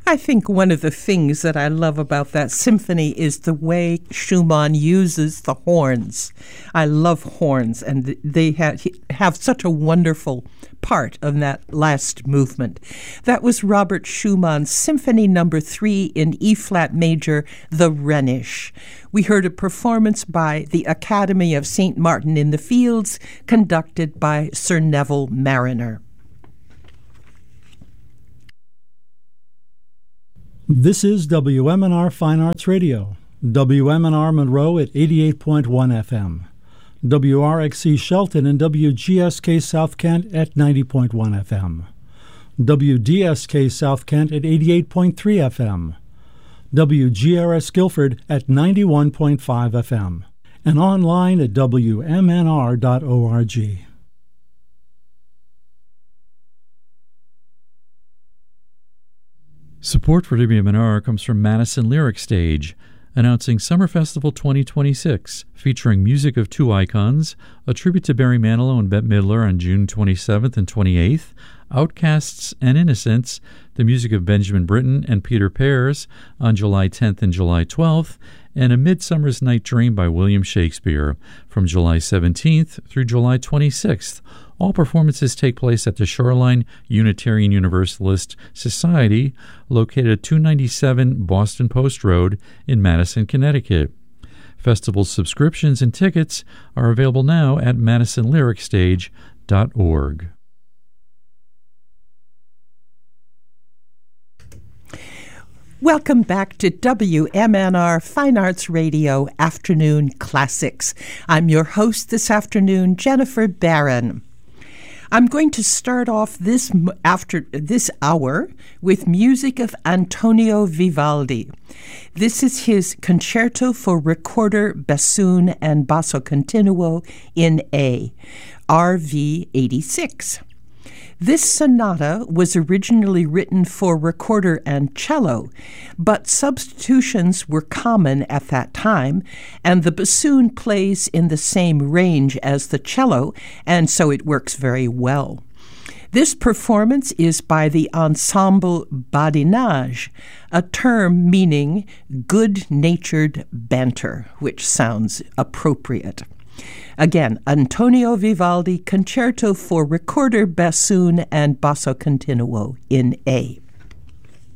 I think one of the things that I love about that symphony is the way Schumann uses the horns. I love horns, and they have such a wonderful part of that last movement. That was Robert Schumann's Symphony No. 3 in E-flat major, the Rhenish. We heard a performance by the Academy of St. Martin in the Fields, conducted by Sir Neville Marriner. This is WMNR Fine Arts Radio, WMNR Monroe at 88.1 FM, WRXC Shelton and WGSK South Kent at 90.1 FM, WDSK South Kent at 88.3 FM, WGRS Guilford at 91.5 FM, and online at WMNR.org. Support for WMNR comes from Madison Lyric Stage, announcing Summer Festival 2026, featuring music of two icons, a tribute to Barry Manilow and Bette Midler on June 27th and 28th, Outcasts and Innocents, the music of Benjamin Britten and Peter Pears on July 10th and July 12th, and A Midsummer's Night Dream by William Shakespeare from July 17th through July 26th. All performances take place at the Shoreline Unitarian Universalist Society, located at 297 Boston Post Road in Madison, Connecticut. Festival subscriptions and tickets are available now at madisonlyricstage.org. Welcome back to WMNR Fine Arts Radio Afternoon Classics. I'm your host this afternoon, Jennifer Barron. I'm going to start off this hour with music of Antonio Vivaldi. This is his Concerto for Recorder, Bassoon, and Basso Continuo in A, RV 86. This sonata was originally written for recorder and cello, but substitutions were common at that time, and the bassoon plays in the same range as the cello, and so it works very well. This performance is by the Ensemble Badinage, a term meaning good-natured banter, which sounds appropriate. Again, Antonio Vivaldi, Concerto for Recorder, Bassoon, and Basso Continuo in A.